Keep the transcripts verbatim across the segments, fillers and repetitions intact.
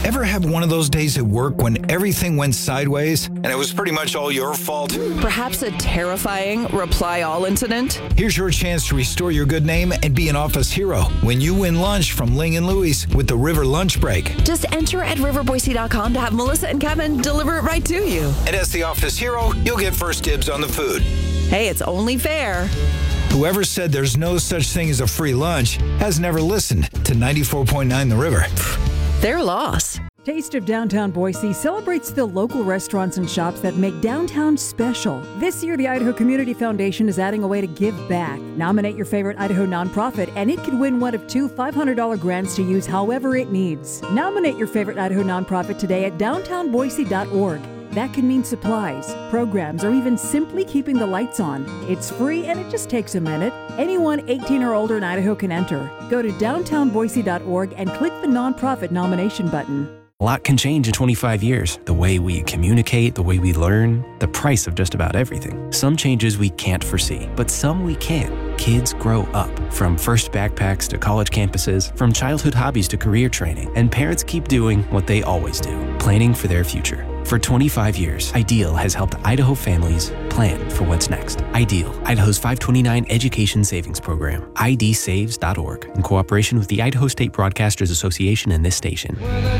Ever have one of those days at work when everything went sideways and it was pretty much all your fault? Perhaps a terrifying reply all incident? Here's your chance to restore your good name and be an office hero when you win lunch from Ling and Louie's with the River Lunch Break. Just enter at river boise dot com to have Melissa and Kevin deliver it right to you. And as the office hero, you'll get first dibs on the food. Hey, it's only fair. Whoever said there's no such thing as a free lunch has never listened to ninety-four point nine The River. Their loss. Taste of Downtown Boise celebrates the local restaurants and shops that make downtown special. This year, the Idaho Community Foundation is adding a way to give back. Nominate your favorite Idaho nonprofit, and it could win one of two five hundred dollars grants to use however it needs. Nominate your favorite Idaho nonprofit today at downtown boise dot org. That can mean supplies, programs, or even simply keeping the lights on. It's free and it just takes a minute. Anyone eighteen or older in Idaho can enter. Go to downtown boise dot org and click the nonprofit nomination button. A lot can change in twenty-five years. The way we communicate, the way we learn, the price of just about everything. Some changes we can't foresee, but some we can. Kids grow up. From first backpacks to college campuses, from childhood hobbies to career training. And parents keep doing what they always do, planning for their future. For twenty-five years, IDEAL has helped Idaho families plan for what's next. IDEAL, Idaho's five twenty-nine Education Savings Program, I D saves dot org, in cooperation with the Idaho State Broadcasters Association and this station.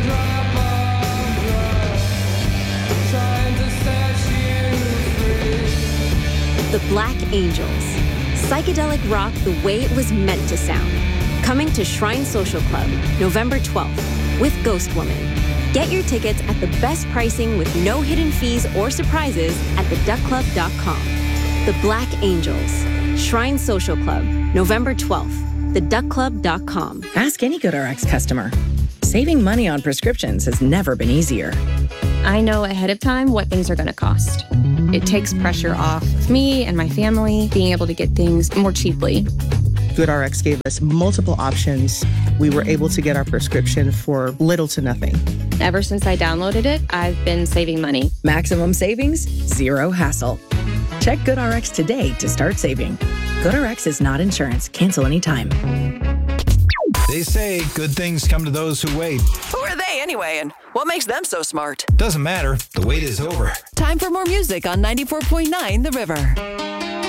The Black Angels. Psychedelic rock the way it was meant to sound. Coming to Shrine Social Club, November twelfth, with Ghost Woman. Get your tickets at the best pricing with no hidden fees or surprises at the duck club dot com. The Black Angels. Shrine Social Club, November twelfth, the duck club dot com. Ask any GoodRx customer. Saving money on prescriptions has never been easier. I know ahead of time what things are going to cost. It takes pressure off of me and my family being able to get things more cheaply. GoodRx gave us multiple options. We were able to get our prescription for little to nothing. Ever since I downloaded it, I've been saving money. Maximum savings, zero hassle. Check GoodRx today to start saving. GoodRx is not insurance. Cancel anytime. They say good things come to those who wait. Who are they anyway, and what makes them so smart? Doesn't matter. The wait is over. Time for more music on ninety-four point nine The River.